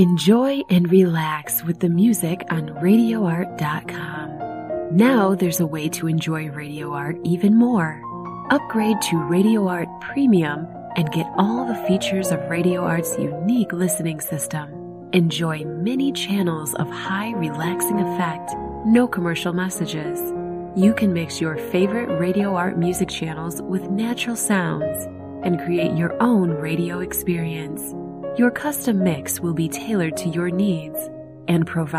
Enjoy and relax with the music on RadioArt.com. Now there's a way to enjoy Radio Art even more. Upgrade to Radio Art Premium and get all the features of Radio Art's unique listening system. Enjoy many channels of high relaxing effect, no commercial messages. You can mix your favorite Radio Art music channels with natural sounds and create your own radio experience. Your custom mix will be tailored to your needs and provide